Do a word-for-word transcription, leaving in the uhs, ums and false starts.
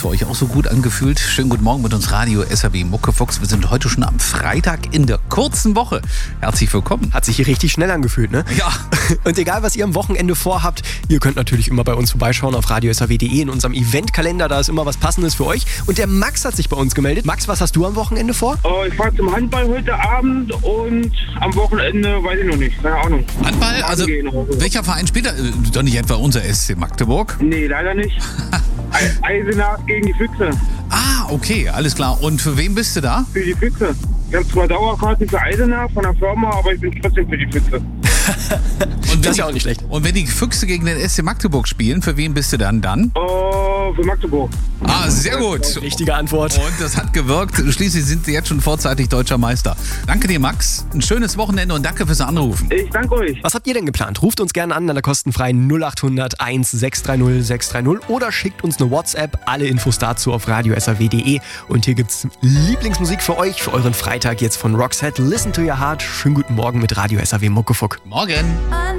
für euch auch so gut angefühlt? Schönen guten Morgen mit uns Radio S R W Muckefuchs. Wir sind heute schon am Freitag in der kurzen Woche. Herzlich willkommen. Hat sich hier richtig schnell angefühlt, ne? Ja. Und egal, was ihr am Wochenende vorhabt, ihr könnt natürlich immer bei uns vorbeischauen auf radio s r w punkt d e in unserem Eventkalender. Da ist immer was Passendes für euch. Und der Max hat sich bei uns gemeldet. Max, was hast du am Wochenende vor? Oh, ich fahre zum Handball heute Abend und am Wochenende weiß ich noch nicht. Keine Ahnung. Handball? Also welcher Verein spielt da? Äh, Doch nicht etwa unser S C Magdeburg? Nee, leider nicht. Eisenach gegen die Füchse. Ah, okay, alles klar. Und für wen bist du da? Für die Füchse. Ich habe zwar Dauerkarten für Eisenach von der Firma, aber ich bin trotzdem für die Füchse. Und Das ist ja auch nicht schlecht. Und wenn die Füchse gegen den S C Magdeburg spielen, für wen bist du dann dann? Oh, für Magdeburg. Ah, sehr gut. Richtige Antwort. Und das hat gewirkt. Schließlich sind sie jetzt schon vorzeitig deutscher Meister. Danke dir, Max. Ein schönes Wochenende und danke fürs Anrufen. Ich danke euch. Was habt ihr denn geplant? Ruft uns gerne an an der kostenfreien null acht hundert eins sechs drei null sechs drei null oder schickt uns eine WhatsApp. Alle Infos dazu auf radio s r w punkt d e. Und hier gibt's Lieblingsmusik für euch, für euren Freitag jetzt von Roxette. Listen to your heart. Schönen guten Morgen mit Radio S R W Muckefuck. Morgen.